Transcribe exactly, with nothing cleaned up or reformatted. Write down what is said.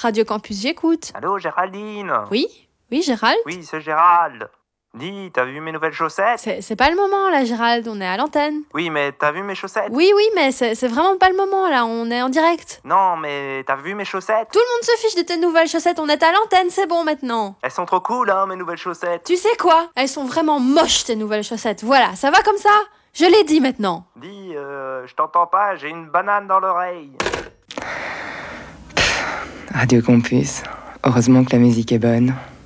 Radio Campus, j'écoute. Allô, Géraldine? Oui? Oui, Gérald? Oui, c'est Gérald. Dis, t'as vu mes nouvelles chaussettes? C'est, c'est pas le moment, là, Gérald, on est à l'antenne. Oui, mais t'as vu mes chaussettes? Oui, oui, mais c'est, c'est vraiment pas le moment, là, on est en direct. Non, mais t'as vu mes chaussettes? Tout le monde se fiche de tes nouvelles chaussettes, on est à l'antenne, c'est bon maintenant. Elles sont trop cool, hein, mes nouvelles chaussettes. Tu sais quoi? Elles sont vraiment moches, tes nouvelles chaussettes, voilà, ça va comme ça? Je l'ai dit maintenant. Dis, euh, je t'entends pas, j'ai une banane dans l'oreille. Radio Campus, heureusement que la musique est bonne.